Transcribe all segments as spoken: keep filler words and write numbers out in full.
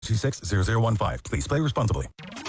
two six zero zero one five. Please play responsibly.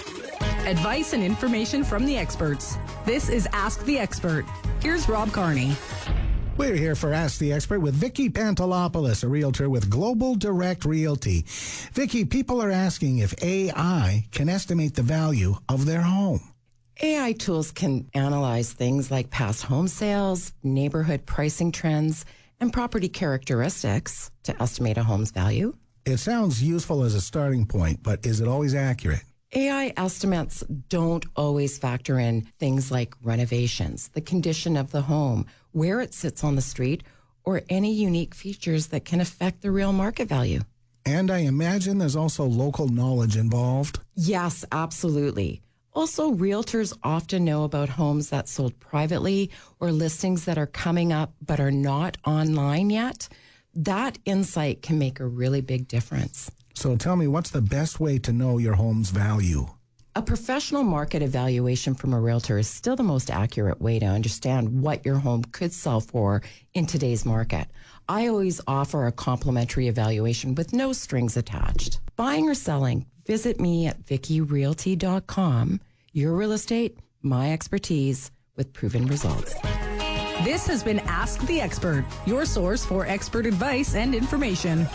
Advice and information from the experts. This is Ask the Expert. Here's Rob Carney. We're here for Ask the Expert with Vicky Pantelopoulos, a realtor with Global Direct Realty. Vicky, people are asking if A I can estimate the value of their home. A I tools can analyze things like past home sales, neighborhood pricing trends, and property characteristics to estimate a home's value. It sounds useful as a starting point, but is it always accurate? A I estimates don't always factor in things like renovations, the condition of the home, where it sits on the street, or any unique features that can affect the real market value. And I imagine there's also local knowledge involved. Yes, absolutely. Also, realtors often know about homes that sold privately or listings that are coming up but are not online yet. That insight can make a really big difference. So tell me, what's the best way to know your home's value? A professional market evaluation from a realtor is still the most accurate way to understand what your home could sell for in today's market. I always offer a complimentary evaluation with no strings attached. Buying or selling, visit me at vicky realty dot com. Your real estate, my expertise, with proven results. This has been Ask the Expert, your source for expert advice and information.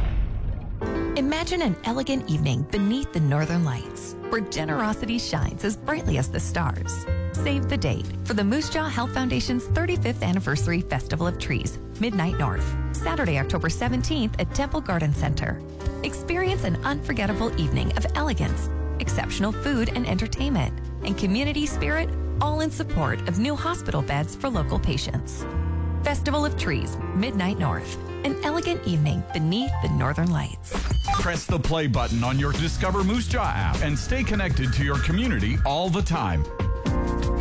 Imagine an elegant evening beneath the northern lights, where generosity shines as brightly as the stars. Save the date for the Moose Jaw Health Foundation's thirty-fifth Anniversary Festival of Trees, Midnight North, Saturday, October seventeenth at Temple Garden Center. Experience an unforgettable evening of elegance, exceptional food and entertainment, and community spirit, all in support of new hospital beds for local patients. Festival of Trees, Midnight North, an elegant evening beneath the northern lights. Press the play button on your Discover Moose Jaw app and stay connected to your community all the time.